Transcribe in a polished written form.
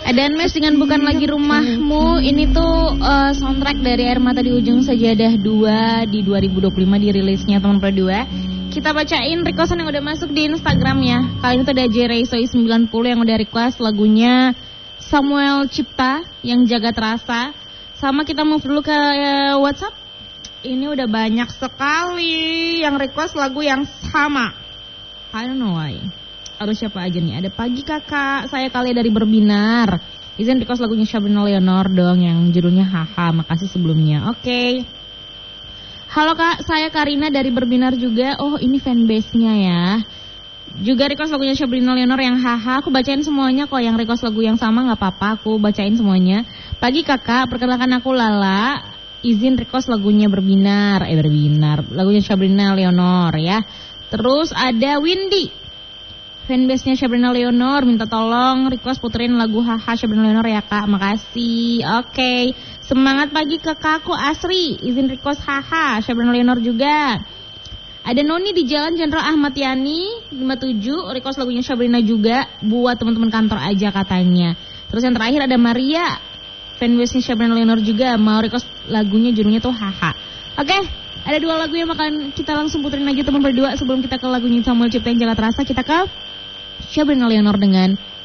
Ada Mes dengan Bukan Lagi Rumahmu. Ini tuh soundtrack dari Air Mata di Ujung Sajadah 2 di 2025 dirilisnya teman berdua. Kita bacain requestan yang udah masuk di Instagramnya. Kali ini tuh ada Jereisoi90 yang udah request lagunya Samuel Cipta yang Jaga Terasa. Sama kita move dulu ke WhatsApp. Ini udah banyak sekali yang request lagu yang sama. I don't know why. Harus siapa aja nih? Ada Pagi Kakak, saya kali dari Berbinar. Izin request lagunya Sabrina Leonor dong yang judulnya Haha. Makasih sebelumnya. Oke. Halo Kak, saya Karina dari Berbinar juga. Oh, ini fanbase-nya ya. Juga request lagunya Sabrina Leonor yang Haha. Aku bacain semuanya kok. Yang request lagu yang sama gak apa-apa. Aku bacain semuanya. Pagi Kakak, perkenalkan aku Lala. Izin request lagunya Berbinar. Lagunya Sabrina Leonor ya. Terus ada Windy. Fanbase-nya Sabrina Leonor minta tolong request puterin lagu Haha Sabrina Leonor ya Kak. Makasih. Oke. Semangat pagi ke kakku Asri. Izin request Haha Sabrina Leonor juga. Ada Noni di Jalan Jenderal Ahmad Yani 57 request lagunya Sabrina juga buat teman-teman kantor aja katanya. Terus yang terakhir ada Maria. Fanbase-nya Sabrina Leonor juga mau request lagunya judulnya tuh Haha. Oke. Ada 2 lagu yang bakalan kita langsung puterin aja teman berdua sebelum kita ke lagunya Samuel Cipta yang Jaga Terasa. Kita ke Sabrina Leonor dengan